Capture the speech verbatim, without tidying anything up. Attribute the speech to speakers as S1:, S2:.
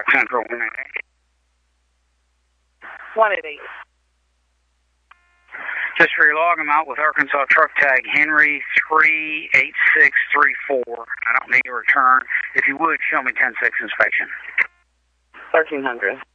S1: Central one eight eight.
S2: one eight eight.
S1: Just for your log, I'm out with Arkansas truck tag Henry three eight six three four. I don't need a return. If you would, show me ten six inspection.
S2: thirteen hundred.